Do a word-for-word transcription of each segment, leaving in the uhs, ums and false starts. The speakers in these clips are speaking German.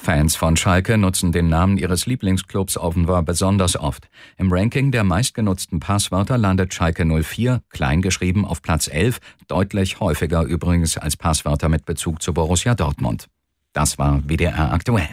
Fans von Schalke nutzen den Namen ihres Lieblingsclubs offenbar besonders oft. Im Ranking der meistgenutzten Passwörter landet Schalke null vier, kleingeschrieben, auf Platz elf, deutlich häufiger übrigens als Passwörter mit Bezug zu Borussia Dortmund. Das war W D R aktuell.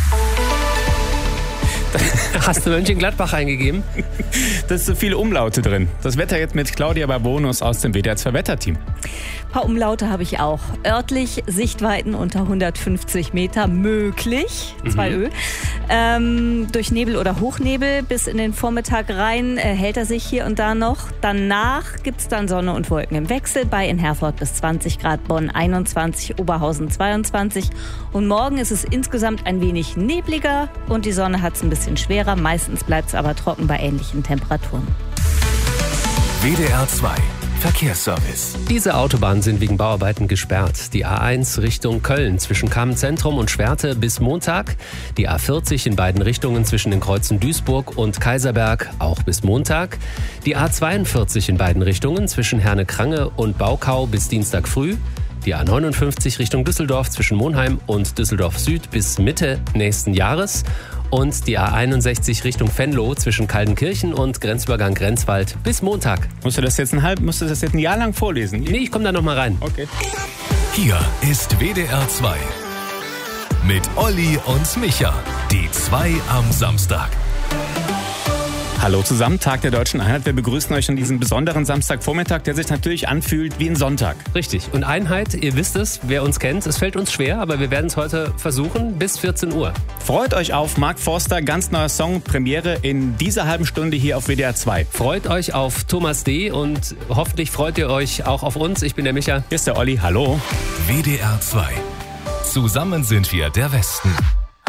Hast du Mönchengladbach eingegeben? Da ist so viele Umlaute drin. Das Wetter jetzt mit Claudia Barbonus aus dem W D R zwei Wetterteam. Ein paar Umlaute habe ich auch. Örtlich Sichtweiten unter hundertfünfzig Meter möglich. Zwei Mhm. Ö. Ähm, durch Nebel oder Hochnebel bis in den Vormittag rein äh, hält er sich hier und da noch. Danach gibt es dann Sonne und Wolken im Wechsel. Bei in Herford bis zwanzig Grad, Bonn einundzwanzig, Oberhausen zweiundzwanzig. Und morgen ist es insgesamt ein wenig nebliger und die Sonne hat es ein bisschen schwerer. Meistens bleibt es aber trocken bei ähnlichen Temperaturen. W D R zwei Verkehrsservice. Diese Autobahnen sind wegen Bauarbeiten gesperrt. Die A eins Richtung Köln zwischen Kammenzentrum und Schwerte bis Montag. Die A vierzig in beiden Richtungen zwischen den Kreuzen Duisburg und Kaiserberg auch bis Montag. Die A zweiundvierzig in beiden Richtungen zwischen Herne-Krange und Baukau bis Dienstag früh. Die A neunundfünfzig Richtung Düsseldorf zwischen Monheim und Düsseldorf Süd bis Mitte nächsten Jahres. Und die A einundsechzig Richtung Venlo zwischen Kaldenkirchen und Grenzübergang Grenzwald bis Montag. Musst du das jetzt ein halb, musst du das jetzt ein Jahr lang vorlesen? Nee, ich komme da noch mal rein. Okay. Hier ist W D R zwei mit Olli und Micha. Die zwei am Samstag. Hallo zusammen, Tag der Deutschen Einheit. Wir begrüßen euch an diesem besonderen Samstagvormittag, der sich natürlich anfühlt wie ein Sonntag. Richtig. Und Einheit, ihr wisst es, wer uns kennt, es fällt uns schwer, aber wir werden es heute versuchen bis vierzehn Uhr. Freut euch auf Mark Forster, ganz neuer Song, Premiere in dieser halben Stunde hier auf W D R zwei. Freut euch auf Thomas D. und hoffentlich freut ihr euch auch auf uns. Ich bin der Micha. Hier ist der Olli, hallo. W D R zwei. Zusammen sind wir der Westen.